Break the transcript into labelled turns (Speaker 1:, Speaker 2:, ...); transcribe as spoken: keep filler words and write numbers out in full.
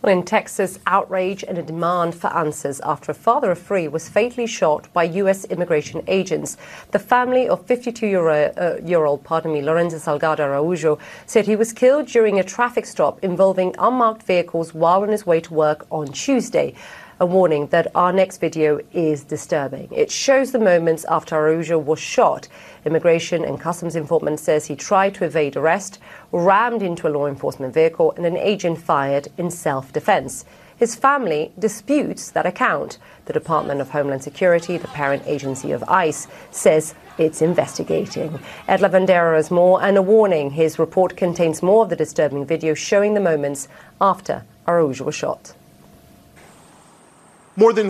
Speaker 1: Well, in Texas, outrage and a demand for answers after a father of three was fatally shot by U S immigration agents. The family of fifty-two-year-old, pardon me, Lorenzo Salgado Araujo said he was killed during a traffic stop involving unmarked vehicles while on his way to work on Tuesday. A warning that our next video is disturbing. It shows the moments after Araujo was shot. Immigration and Customs informant says he tried to evade arrest, rammed into a law enforcement vehicle, and an agent fired in self-defense. His family disputes that account. The Department of Homeland Security, the parent agency of ICE, says it's investigating. Ed Lavandera has more and a warning. His report contains more of the disturbing video showing the moments after Araujo was shot.
Speaker 2: More than